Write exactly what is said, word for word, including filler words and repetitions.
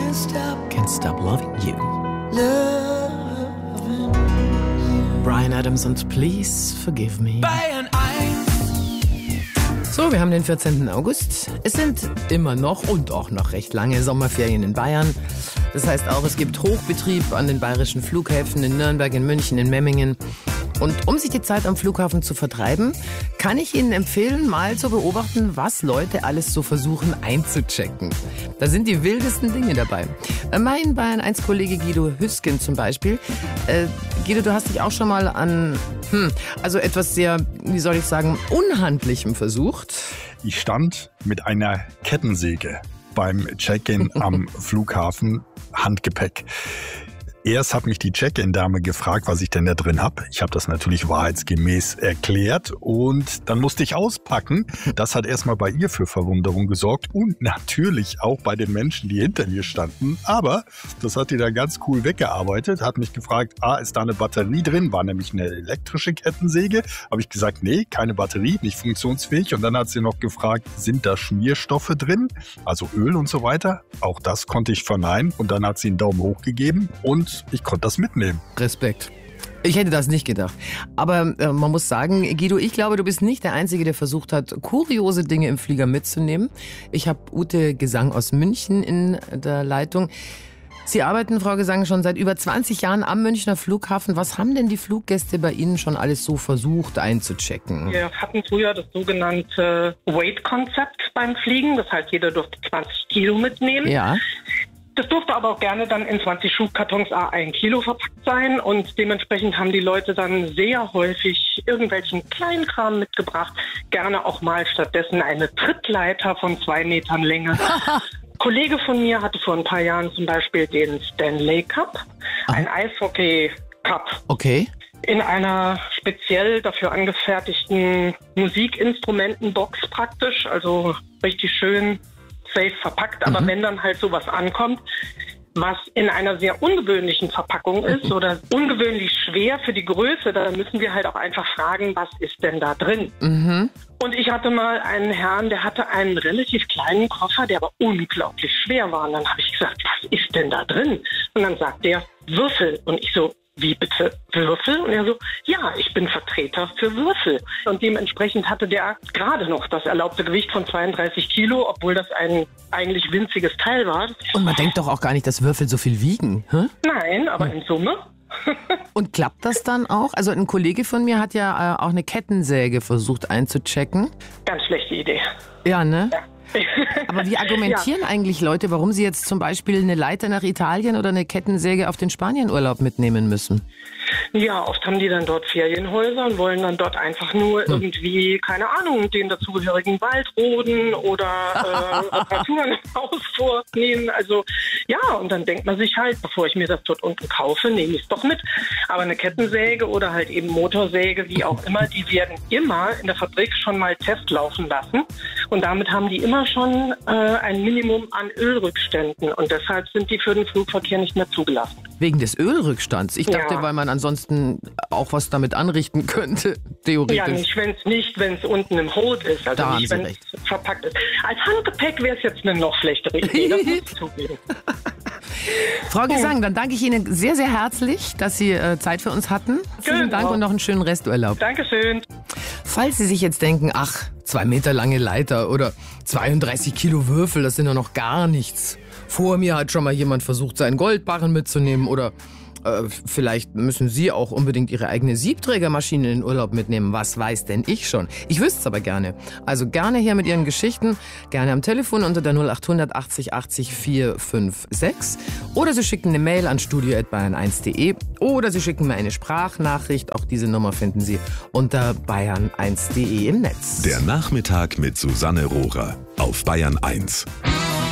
Can't Stop Loving You. Bryan Adams und Please Forgive Me. Bayern eins. So, wir haben den vierzehnten August. Es sind immer noch und auch noch recht lange Sommerferien in Bayern. Das heißt auch, es gibt Hochbetrieb an den bayerischen Flughäfen in Nürnberg, in München, in Memmingen. Und um sich die Zeit am Flughafen zu vertreiben, kann ich Ihnen empfehlen, mal zu beobachten, was Leute alles so versuchen einzuchecken. Da sind die wildesten Dinge dabei. Mein Bayern eins Kollege Guido Hüsken zum Beispiel. Äh, Guido, du hast dich auch schon mal an, hm, also etwas sehr, wie soll ich sagen, Unhandlichem versucht. Ich stand mit einer Kettensäge beim Check-in am Flughafen, Handgepäck. Erst hat mich die Check-in-Dame gefragt, was ich denn da drin habe. Ich habe das natürlich wahrheitsgemäß erklärt und dann musste ich auspacken. Das hat erstmal bei ihr für Verwunderung gesorgt und natürlich auch bei den Menschen, die hinter mir standen. Aber das hat die dann ganz cool weggearbeitet, hat mich gefragt, ah, ist da eine Batterie drin? War nämlich eine elektrische Kettensäge. Habe ich gesagt, nee, keine Batterie, nicht funktionsfähig. Und dann hat sie noch gefragt, sind da Schmierstoffe drin? Also Öl und so weiter. Auch das konnte ich verneinen und dann hat sie einen Daumen hoch gegeben und ich konnte das mitnehmen. Respekt. Ich hätte das nicht gedacht. Aber äh, man muss sagen, Guido, ich glaube, du bist nicht der Einzige, der versucht hat, kuriose Dinge im Flieger mitzunehmen. Ich habe Ute Gesang aus München in der Leitung. Sie arbeiten, Frau Gesang, schon seit über zwanzig Jahren am Münchner Flughafen. Was haben denn die Fluggäste bei Ihnen schon alles so versucht einzuchecken? Wir hatten früher das sogenannte Weight-Konzept beim Fliegen. Das heißt, jeder durfte zwanzig Kilo mitnehmen. Ja. Das durfte aber auch gerne dann in zwanzig Schubkartons à ein Kilo verpackt sein und dementsprechend haben die Leute dann sehr häufig irgendwelchen Kleinkram mitgebracht, gerne auch mal stattdessen eine Trittleiter von zwei Metern Länge. Ein Kollege von mir hatte vor ein paar Jahren zum Beispiel den Stanley Cup, ein Eishockey-Cup. Okay. In einer speziell dafür angefertigten Musikinstrumentenbox praktisch, also richtig schön safe verpackt, aber mhm. wenn dann halt sowas ankommt, was in einer sehr ungewöhnlichen Verpackung ist mhm. oder ungewöhnlich schwer für die Größe, da müssen wir halt auch einfach fragen, was ist denn da drin? Mhm. Und ich hatte mal einen Herrn, der hatte einen relativ kleinen Koffer, der aber unglaublich schwer war. Und dann habe ich gesagt, was ist denn da drin? Und dann sagt der, Würfel. Und ich so, wie bitte Würfel? Und er so, ja, ich bin Vertreter für Würfel. Und dementsprechend hatte der gerade noch das erlaubte Gewicht von zweiunddreißig Kilo, obwohl das ein eigentlich winziges Teil war. Und man denkt doch auch gar nicht, dass Würfel so viel wiegen. Hä? Nein, aber hm. in Summe. Und klappt das dann auch? Also ein Kollege von mir hat ja äh, auch eine Kettensäge versucht einzuchecken. Ganz schlechte Idee. Ja, ne? Ja. Aber wie argumentieren ja. eigentlich Leute, warum sie jetzt zum Beispiel eine Leiter nach Italien oder eine Kettensäge auf den Spanienurlaub mitnehmen müssen? Ja, oft haben die dann dort Ferienhäuser und wollen dann dort einfach nur hm. irgendwie, keine Ahnung, den dazugehörigen Wald roden oder äh, Reparaturen im Haus vornehmen. Also ja, und dann denkt man sich halt, bevor ich mir das dort unten kaufe, nehme ich es doch mit. Aber eine Kettensäge oder halt eben Motorsäge, wie auch immer, die werden immer in der Fabrik schon mal testlaufen lassen. Und damit haben die immer schon äh, ein Minimum an Ölrückständen. Und deshalb sind die für den Flugverkehr nicht mehr zugelassen. Wegen des Ölrückstands? Ich dachte, ja. weil man ansonsten auch was damit anrichten könnte, theoretisch. Ja, nicht, wenn es nicht, wenn es unten im Hold ist, also da nicht, wenn es verpackt ist. Als Handgepäck wäre es jetzt eine noch schlechtere Idee, das muss ich zugeben. Frau Gesang, dann danke ich Ihnen sehr, sehr herzlich, dass Sie äh, Zeit für uns hatten. Vielen genau. Dank und noch einen schönen Resturlaub. Dankeschön. Falls Sie sich jetzt denken, ach, zwei Meter lange Leiter oder zweiunddreißig Kilo Würfel, das sind ja noch gar nichts. Vor mir hat schon mal jemand versucht, seinen Goldbarren mitzunehmen oder äh, vielleicht müssen Sie auch unbedingt Ihre eigene Siebträgermaschine in den Urlaub mitnehmen. Was weiß denn ich schon? Ich wüsste es aber gerne. Also gerne hier mit Ihren Geschichten, gerne am Telefon unter der null achthundert achtzig achtzig vier fünf sechs oder Sie schicken eine Mail an studio at bayern eins punkt de oder Sie schicken mir eine Sprachnachricht. Auch diese Nummer finden Sie unter bayern eins punkt de im Netz. Der Nachmittag mit Susanne Rohrer auf Bayern eins.